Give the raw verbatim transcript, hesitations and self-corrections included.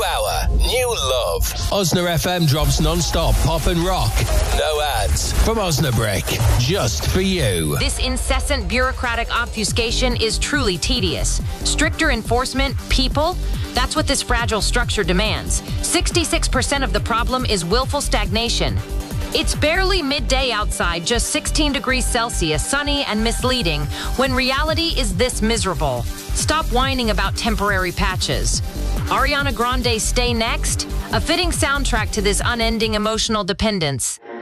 hour, new love. Osna F M drops non-stop pop and rock. No ads. From Osnabrick, just for you. This incessant bureaucratic obfuscation is truly tedious. Stricter enforcement, people, that's what this fragile structure demands. sixty-six percent of the problem is willful stagnation. It's barely midday outside, just sixteen degrees Celsius, sunny and misleading, when reality is this miserable. Stop whining about temporary patches. Ariana Grande's Stay Next? A fitting soundtrack to this unending emotional dependence.